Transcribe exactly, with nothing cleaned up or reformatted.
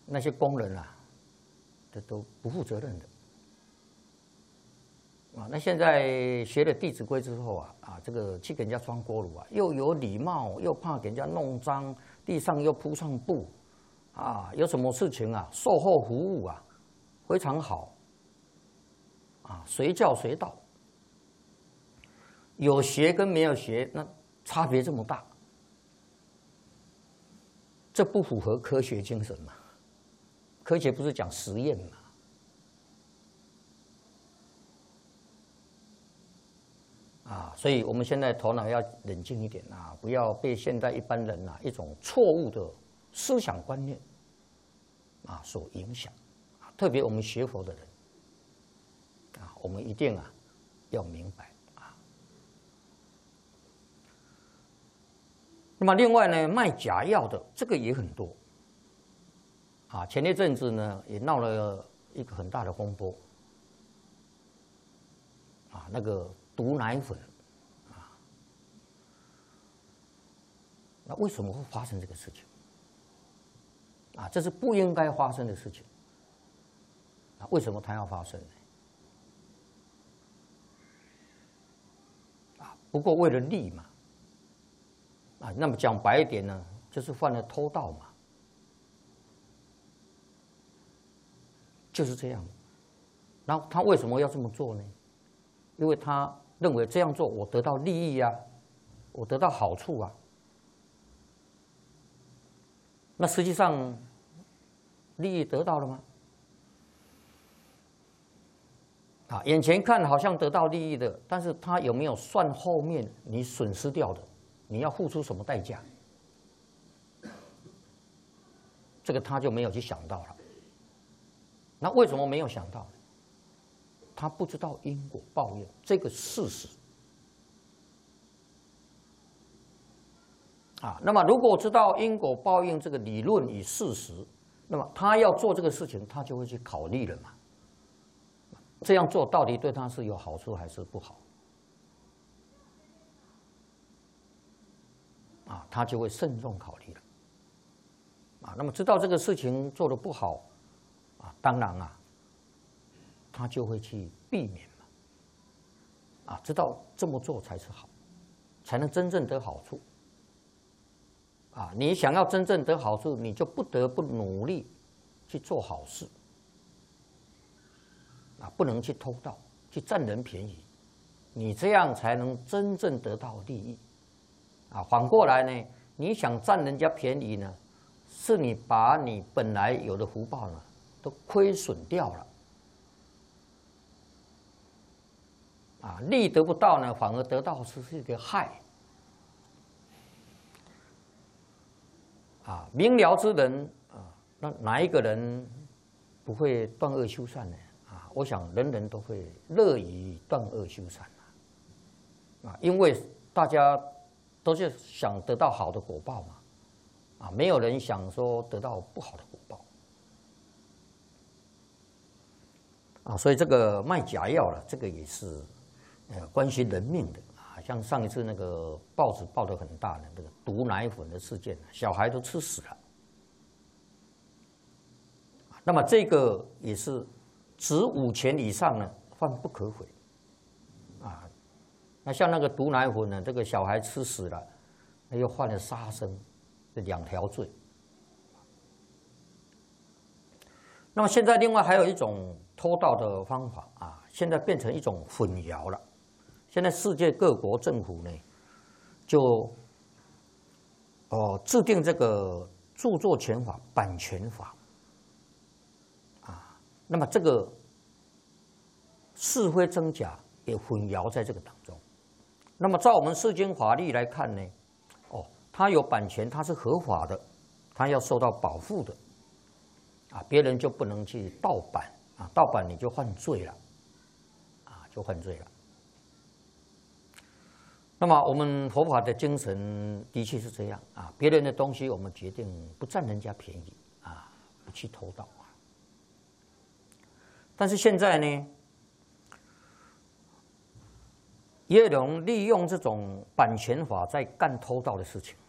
那些工人啊，这都不负责任的。啊，那现在学了《弟子规》之后啊，啊，这个去给人家装锅炉啊，又有礼貌，又怕给人家弄脏，地上又铺上布，啊，有什么事情啊，售后服务啊，非常好，啊，随叫随到。有学跟没有学，那差别这么大，这不符合科学精神嘛？科学不是讲实验嘛？啊，所以我们现在头脑要冷静一点啊，不要被现在一般人啊一种错误的思想观念啊所影响。啊，特别我们学佛的人啊，我们一定啊要明白啊。那么另外呢，卖假药的这个也很多啊。前一阵子呢，也闹了一个很大的风波啊，那个毒奶粉啊，那为什么会发生这个事情？啊，这是不应该发生的事情。啊，为什么它要发生呢？啊，不过为了利嘛。啊，那么讲白一点呢，就是犯了偷盗嘛，就是这样。然后他为什么要这么做呢？因为他认为这样做我得到利益啊，我得到好处啊。那实际上利益得到了吗？啊，眼前看好像得到利益的，但是他有没有算后面你损失掉的？你要付出什么代价？这个他就没有去想到了。那为什么没有想到？他不知道因果报应这个事实。啊，那么如果知道因果报应这个理论与事实，那么他要做这个事情，他就会去考虑了嘛。这样做到底对他是有好处还是不好？啊，他就会慎重考虑了。啊，那么知道这个事情做得不好，啊，当然啊，他就会去避免嘛。啊，知道这么做才是好，才能真正得好处。啊，你想要真正得好处，你就不得不努力去做好事。啊，不能去偷盗，去占人便宜，你这样才能真正得到利益。啊，反过来呢，你想占人家便宜呢，是你把你本来有的福报呢，都亏损掉了。啊，利得不到呢，反而得到是一个害。啊，明了之人啊，那哪一个人不会断恶修善呢？啊，我想人人都会乐于断恶修善啊，啊，因为大家都是想得到好的果报嘛，啊，没有人想说得到不好的果报，啊，所以这个卖假药了，这个也是呃关系人命的啊。像上一次那个报纸报得很大的那个毒奶粉的事件，小孩都吃死了。那么这个也是执五钱以上呢，犯不可悔，啊。那像那个毒奶粉呢，这个小孩吃死了，那又犯了杀生，这两条罪。那么现在另外还有一种偷盗的方法啊，现在变成一种混淆了。现在世界各国政府呢，就哦制定这个著作权法、版权法，啊，那么这个是非真假也混淆在这个当中。那么照我们世间法律来看呢，哦，它有版权，它是合法的，它要受到保护的，啊，别人就不能去盗版啊，盗版你就犯罪了，啊，就犯罪了。那么我们佛法的精神的确是这样啊，别人的东西我们决定不占人家便宜啊，不去偷盗啊。但是现在呢，也有人利用这种版权法在干偷盗的事情